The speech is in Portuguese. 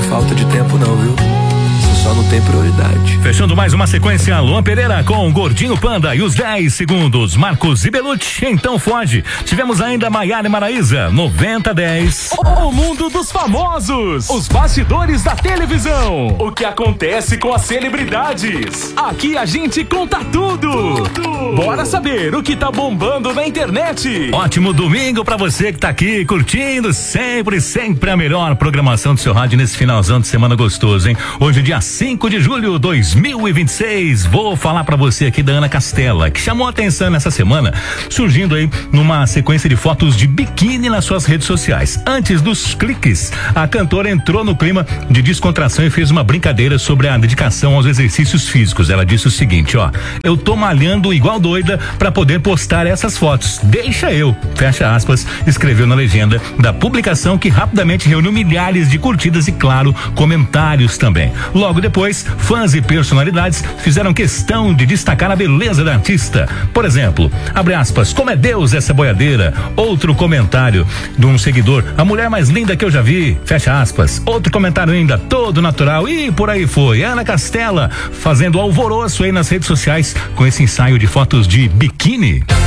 falta de tempo não, viu? Só não tem prioridade. Fechando mais uma sequência, Luan Pereira com Gordinho Panda e os 10 segundos, Marcos e Belucci, então foge. Tivemos ainda Maiara e Maraísa, 90-10. O mundo dos famosos, os bastidores da televisão, o que acontece com as celebridades. Aqui a gente conta tudo. Bora saber o que tá bombando na internet. Ótimo domingo pra você que tá aqui curtindo sempre a melhor programação do seu rádio nesse finalzão de semana gostoso, hein? Hoje é dia 5 de julho de 2026. Vou falar pra você aqui da Ana Castela, que chamou a atenção nessa semana, surgindo aí numa sequência de fotos de biquíni nas suas redes sociais. Antes dos cliques, a cantora entrou no clima de descontração e fez uma brincadeira sobre a dedicação aos exercícios físicos. Ela disse o seguinte, ó: eu tô malhando igual doida pra poder postar essas fotos. Deixa eu, fecha aspas, escreveu na legenda da publicação, que rapidamente reuniu milhares de curtidas e, claro, comentários também. Logo depois, fãs e personalidades fizeram questão de destacar a beleza da artista. Por exemplo, abre aspas, como é Deus essa boiadeira. Outro comentário de um seguidor, a mulher mais linda que eu já vi, fecha aspas. Outro comentário ainda, todo natural, e por aí foi. Ana Castela fazendo alvoroço aí nas redes sociais com esse ensaio de fotos de biquíni.